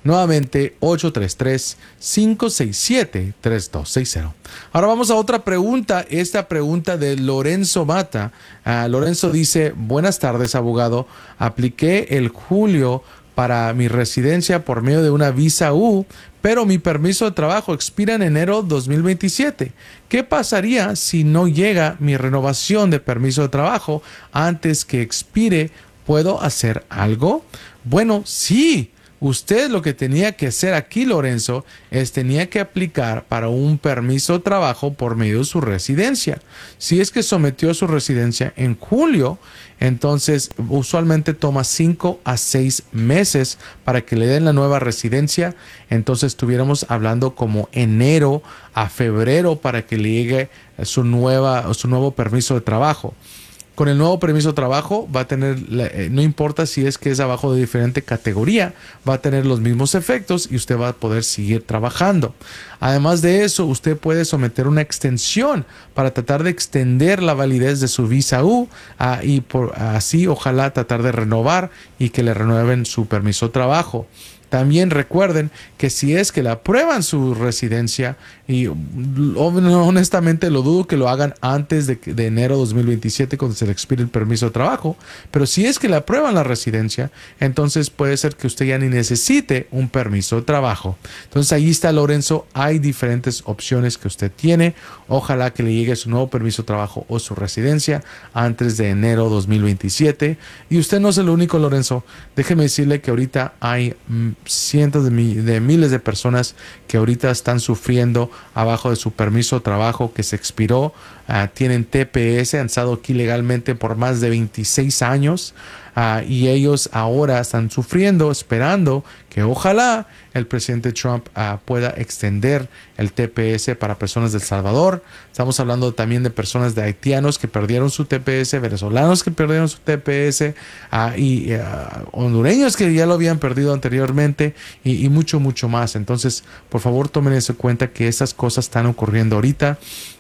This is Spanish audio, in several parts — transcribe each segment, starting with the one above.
Nuevamente, 833-567-3260. Ahora vamos a otra pregunta. Esta pregunta de Lorenzo Mata. Lorenzo dice, buenas tardes, abogado. Apliqué el julio para mi residencia por medio de una visa U, pero mi permiso de trabajo expira en enero 2027. ¿Qué pasaría si no llega mi renovación de permiso de trabajo antes que expire? ¿Puedo hacer algo? Bueno, sí. Usted lo que tenía que hacer aquí, Lorenzo, es tenía que aplicar para un permiso de trabajo por medio de su residencia. Si es que sometió su residencia en julio, entonces usualmente toma 5 a 6 meses para que le den la nueva residencia. Entonces estuviéramos hablando como enero a febrero para que le llegue su nuevo permiso de trabajo. Con el nuevo permiso de trabajo va a tener, no importa si es que es abajo de diferente categoría, va a tener los mismos efectos y usted va a poder seguir trabajando. Además de eso, usted puede someter una extensión para tratar de extender la validez de su visa U y así ojalá tratar de renovar y que le renueven su permiso de trabajo. También recuerden que si es que le aprueban su residencia, y honestamente lo dudo que lo hagan antes de enero 2027 cuando se le expire el permiso de trabajo, pero si es que le aprueban la residencia, entonces puede ser que usted ya ni necesite un permiso de trabajo. Entonces ahí está, Lorenzo, hay diferentes opciones que usted tiene. Ojalá que le llegue su nuevo permiso de trabajo o su residencia antes de enero 2027. Y usted no es el único, Lorenzo. Déjeme decirle que ahorita hay cientos de miles de personas que ahorita están sufriendo abajo de su permiso de trabajo que se expiró. Tienen TPS, han estado aquí legalmente por más de 26 años y ellos ahora están sufriendo, esperando que ojalá el presidente Trump pueda extender el TPS para personas de El Salvador. Estamos hablando también de personas de haitianos que perdieron su TPS, venezolanos que perdieron su TPS y hondureños que ya lo habían perdido anteriormente y mucho, mucho más. Entonces, por favor, tomen eso en cuenta que esas cosas están ocurriendo ahorita.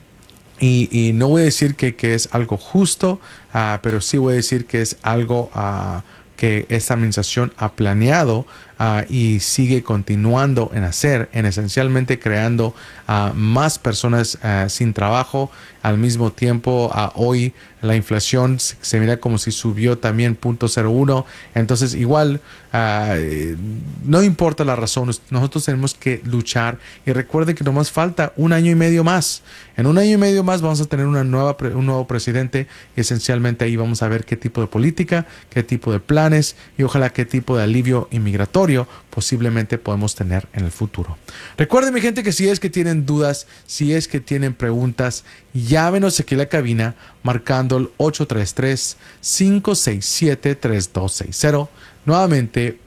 Y no voy a decir que es algo justo, pero sí voy a decir que es algo que esta administración ha planeado y sigue continuando en hacer, en esencialmente creando más personas sin trabajo. Al mismo tiempo, hoy la inflación se mira como si subió también 0.01. Entonces, igual, no importa la razón, nosotros tenemos que luchar. Y recuerden que nomás falta un año y medio más. En un año y medio más vamos a tener un nuevo presidente y esencialmente ahí vamos a ver qué tipo de política, qué tipo de planes y ojalá qué tipo de alivio inmigratorio posiblemente podemos tener en el futuro. Recuerden, mi gente, que si es que tienen dudas, si es que tienen preguntas, llámenos aquí a la cabina marcando el 833-567-3260. Nuevamente,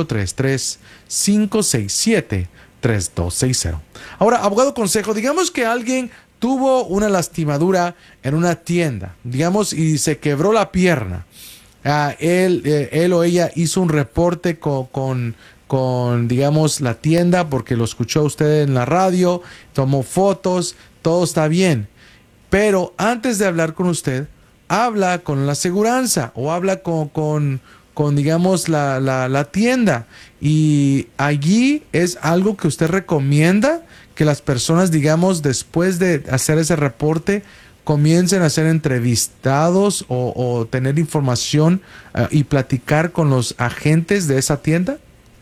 833-567-3260. Ahora, abogado consejo, digamos que alguien tuvo una lastimadura en una tienda, digamos, y se quebró la pierna. Él o ella hizo un reporte con, digamos, la tienda porque lo escuchó usted en la radio, tomó fotos, todo está bien. Pero antes de hablar con usted, habla con la aseguranza o habla con digamos, la tienda. Y allí es algo que usted recomienda que las personas, digamos, después de hacer ese reporte, comiencen a ser entrevistados o tener información y platicar con los agentes de esa tienda.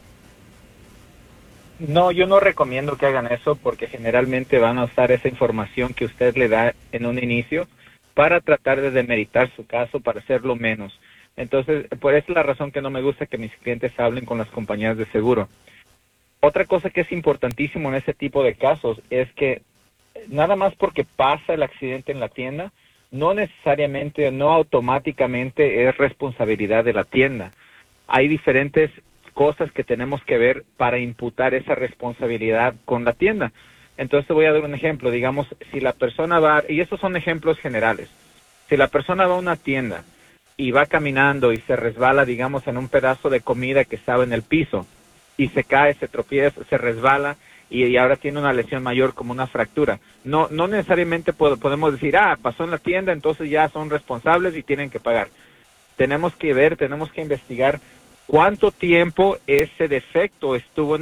No, yo no recomiendo que hagan eso porque generalmente van a usar esa información que usted le da en un inicio para tratar de demeritar su caso, para hacerlo menos. Entonces, por esa es la razón que no me gusta que mis clientes hablen con las compañías de seguro. Otra cosa que es importantísimo en ese tipo de casos es que nada más porque pasa el accidente en la tienda, no necesariamente, no automáticamente es responsabilidad de la tienda. Hay diferentes cosas que tenemos que ver para imputar esa responsabilidad con la tienda. Entonces voy a dar un ejemplo. Digamos, si la persona va, y estos son ejemplos generales, si la persona va a una tienda y va caminando y se resbala, digamos, en un pedazo de comida que estaba en el piso, y se cae, se tropieza, se resbala, y ahora tiene una lesión mayor como una fractura. No necesariamente podemos decir, pasó en la tienda, entonces ya son responsables y tienen que pagar. Tenemos que ver, tenemos que investigar cuánto tiempo ese defecto estuvo en